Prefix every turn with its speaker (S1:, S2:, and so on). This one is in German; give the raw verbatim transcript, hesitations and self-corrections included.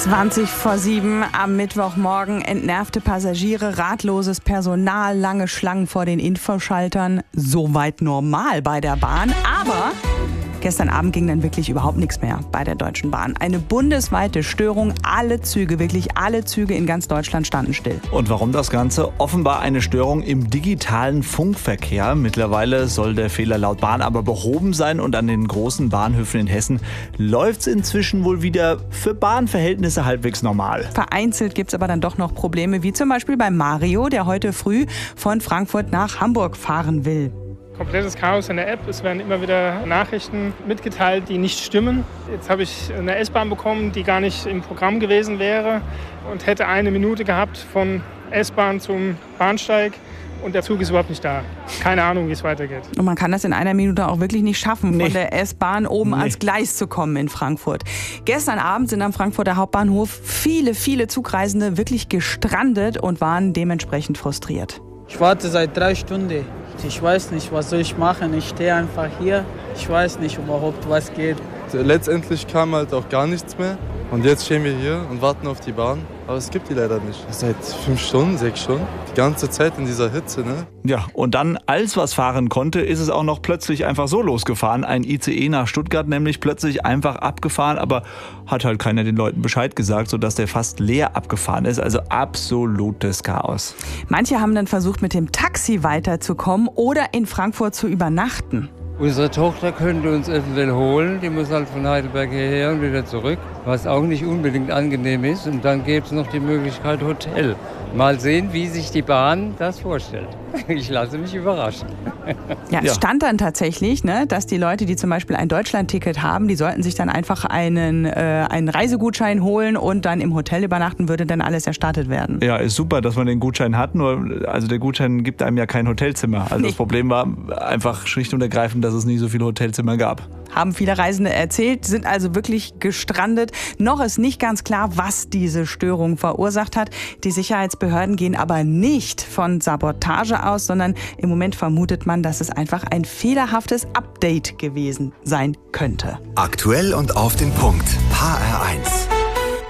S1: zwanzig vor sieben am Mittwochmorgen. Entnervte Passagiere, ratloses Personal, lange Schlangen vor den Infoschaltern. Soweit normal bei der Bahn. Aber gestern Abend ging dann wirklich überhaupt nichts mehr bei der Deutschen Bahn. Eine bundesweite Störung. Alle Züge, wirklich alle Züge in ganz Deutschland standen still.
S2: Und warum das Ganze? Offenbar eine Störung im digitalen Funkverkehr. Mittlerweile soll der Fehler laut Bahn aber behoben sein und an den großen Bahnhöfen in Hessen läuft es inzwischen wohl wieder für Bahnverhältnisse halbwegs normal.
S1: Vereinzelt gibt es aber dann doch noch Probleme, wie zum Beispiel bei Mario, der heute früh von Frankfurt nach Hamburg fahren will.
S3: Komplettes Chaos in der App. Es werden immer wieder Nachrichten mitgeteilt, die nicht stimmen. Jetzt habe ich eine S-Bahn bekommen, die gar nicht im Programm gewesen wäre und hätte eine Minute gehabt von S-Bahn zum Bahnsteig. Und der Zug ist überhaupt nicht da. Keine Ahnung, wie es weitergeht.
S1: Und man kann das in einer Minute auch wirklich nicht schaffen, von
S2: Nee.
S1: der S-Bahn oben
S2: Nee.
S1: ans Gleis zu kommen in Frankfurt. Gestern Abend sind am Frankfurter Hauptbahnhof viele, viele Zugreisende wirklich gestrandet und waren dementsprechend frustriert.
S4: Ich warte seit drei Stunden. Ich weiß nicht, was soll ich machen. Ich stehe einfach hier. Ich weiß nicht überhaupt, was geht.
S5: Letztendlich kam halt auch gar nichts mehr. Und jetzt stehen wir hier und warten auf die Bahn. Aber es gibt die leider nicht. Seit fünf Stunden, sechs Stunden. Die ganze Zeit in dieser Hitze, ne?
S2: Ja, und dann, als was fahren konnte, ist es auch noch plötzlich einfach so losgefahren. Ein I C E nach Stuttgart nämlich plötzlich einfach abgefahren, aber hat halt keiner den Leuten Bescheid gesagt, sodass der fast leer abgefahren ist. Also absolutes Chaos.
S1: Manche haben dann versucht, mit dem Taxi weiterzukommen oder in Frankfurt zu übernachten.
S6: Unsere Tochter könnte uns eventuell holen, die muss halt von Heidelberg hierher und wieder zurück, was auch nicht unbedingt angenehm ist. Und dann gäbe es noch die Möglichkeit Hotel. Mal sehen, wie sich die Bahn das vorstellt. Ich lasse mich überraschen.
S1: Ja, es
S2: Ja.
S1: stand dann tatsächlich, ne, dass die Leute, die zum Beispiel ein Deutschlandticket haben, die sollten sich dann einfach einen, äh, einen Reisegutschein holen und dann im Hotel übernachten, würde dann alles erstattet werden.
S2: Ja, ist super, dass man den Gutschein hat, nur also der Gutschein gibt einem ja kein Hotelzimmer. Also
S1: Nee.
S2: das Problem war einfach schlicht und ergreifend, dass es nie so viele Hotelzimmer gab.
S1: Haben viele Reisende erzählt, sind also wirklich gestrandet. Noch ist nicht ganz klar, was diese Störung verursacht hat. Die Sicherheitsbehörden gehen aber nicht von Sabotage aus, sondern im Moment vermutet man, dass es einfach ein fehlerhaftes Update gewesen sein könnte.
S7: Aktuell und auf den Punkt. H R eins.